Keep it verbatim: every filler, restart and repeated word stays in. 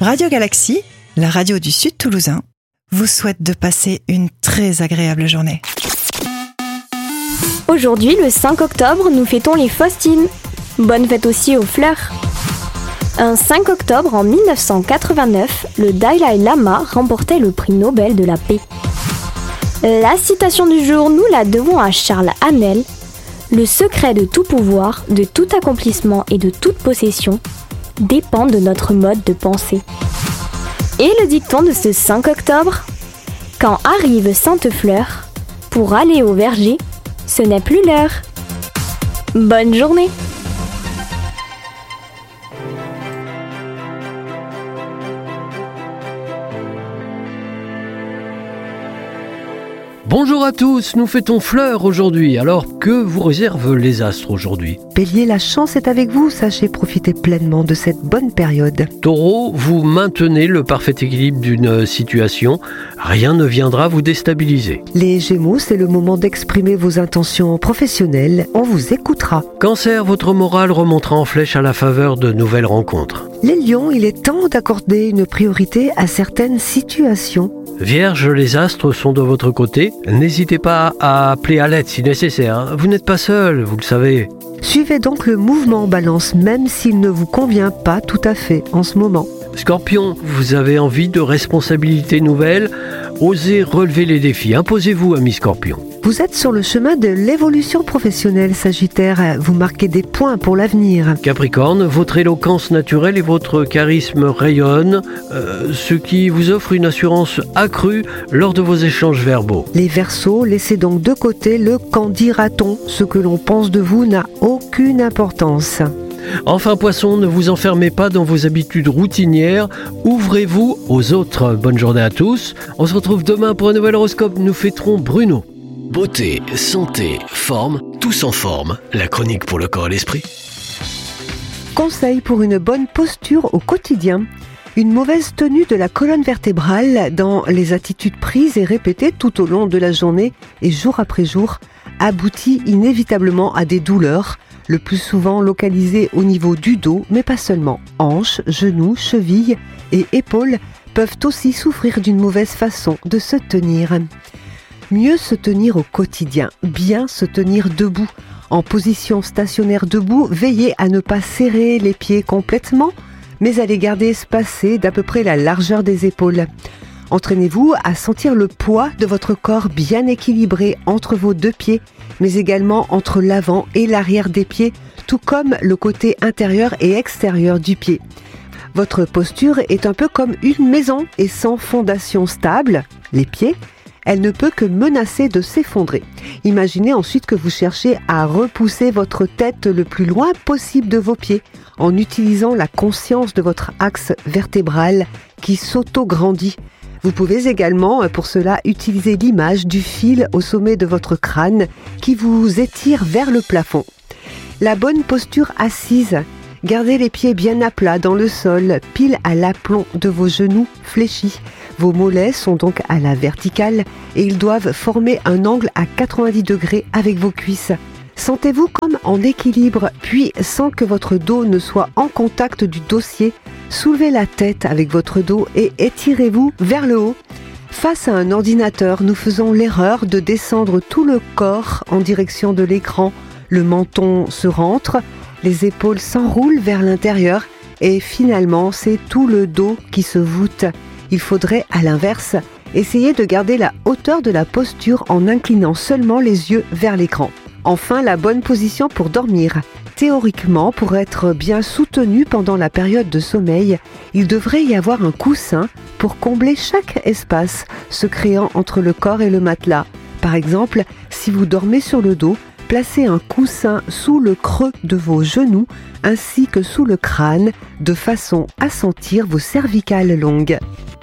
Radio Galaxie, la radio du Sud Toulousain, vous souhaite de passer une très agréable journée. Aujourd'hui, le cinq octobre, nous fêtons les Faustines. Bonne fête aussi aux fleurs. Un cinq octobre en dix-neuf cent quatre-vingt-neuf, le Dalai Lama remportait le prix Nobel de la paix. La citation du jour, nous la devons à Charles Haanel. Le secret de tout pouvoir, de tout accomplissement et de toute possession dépend de notre mode de pensée. Et le dicton de ce cinq octobre, quand arrive Sainte Fleur, pour aller au verger, ce n'est plus l'heure. Bonne journée! Bonjour à tous, nous fêtons Fleur aujourd'hui. Alors, que vous réservent les astres aujourd'hui? Bélier, la chance est avec vous, sachez profiter pleinement de cette bonne période. Taureau, vous maintenez le parfait équilibre d'une situation. Rien ne viendra vous déstabiliser. Les Gémeaux, c'est le moment d'exprimer vos intentions professionnelles. On vous écoutera. Cancer, votre morale remontera en flèche à la faveur de nouvelles rencontres. Les Lions, il est temps d'accorder une priorité à certaines situations. Vierge, les astres sont de votre côté. N'hésitez pas à appeler à l'aide si nécessaire. Vous n'êtes pas seul, vous le savez. Suivez donc le mouvement Balance, même s'il ne vous convient pas tout à fait en ce moment. Scorpion, vous avez envie de responsabilités nouvelles. Osez relever les défis. Imposez-vous, ami Scorpion. Vous êtes sur le chemin de l'évolution professionnelle, Sagittaire. Vous marquez des points pour l'avenir. Capricorne, votre éloquence naturelle et votre charisme rayonnent, euh, ce qui vous offre une assurance accrue lors de vos échanges verbaux. Les Verseaux, laissez donc de côté le « qu'en dira-t-on ». Ce que l'on pense de vous n'a aucune importance. Enfin, Poisson, ne vous enfermez pas dans vos habitudes routinières. Ouvrez-vous aux autres. Bonne journée à tous. On se retrouve demain pour un nouvel horoscope. Nous fêterons Bruno. Beauté, santé, forme, tous en forme. La chronique pour le corps et l'esprit. Conseil pour une bonne posture au quotidien. Une mauvaise tenue de la colonne vertébrale dans les attitudes prises et répétées tout au long de la journée et jour après jour aboutit inévitablement à des douleurs, le plus souvent localisées au niveau du dos, mais pas seulement. Hanches, genoux, chevilles et épaules peuvent aussi souffrir d'une mauvaise façon de se tenir. Mieux se tenir au quotidien, bien se tenir debout. En position stationnaire debout, veillez à ne pas serrer les pieds complètement, mais à les garder espacés d'à peu près la largeur des épaules. Entraînez-vous à sentir le poids de votre corps bien équilibré entre vos deux pieds, mais également entre l'avant et l'arrière des pieds, tout comme le côté intérieur et extérieur du pied. Votre posture est un peu comme une maison et sans fondation stable, les pieds, elle ne peut que menacer de s'effondrer. Imaginez ensuite que vous cherchez à repousser votre tête le plus loin possible de vos pieds en utilisant la conscience de votre axe vertébral qui s'auto-grandit. Vous pouvez également, pour cela, utiliser l'image du fil au sommet de votre crâne qui vous étire vers le plafond. La bonne posture assise. Gardez les pieds bien à plat dans le sol, pile à l'aplomb de vos genoux fléchis. Vos mollets sont donc à la verticale et ils doivent former un angle à quatre-vingt-dix degrés avec vos cuisses. Sentez-vous comme en équilibre, puis sans que votre dos ne soit en contact du dossier, soulevez la tête avec votre dos et étirez-vous vers le haut. Face à un ordinateur, nous faisons l'erreur de descendre tout le corps en direction de l'écran. Le menton se rentre, les épaules s'enroulent vers l'intérieur et finalement, c'est tout le dos qui se voûte. Il faudrait, à l'inverse, essayer de garder la hauteur de la posture en inclinant seulement les yeux vers l'écran. Enfin, la bonne position pour dormir. Théoriquement, pour être bien soutenu pendant la période de sommeil, il devrait y avoir un coussin pour combler chaque espace se créant entre le corps et le matelas. Par exemple, si vous dormez sur le dos, placez un coussin sous le creux de vos genoux ainsi que sous le crâne de façon à sentir vos cervicales longues.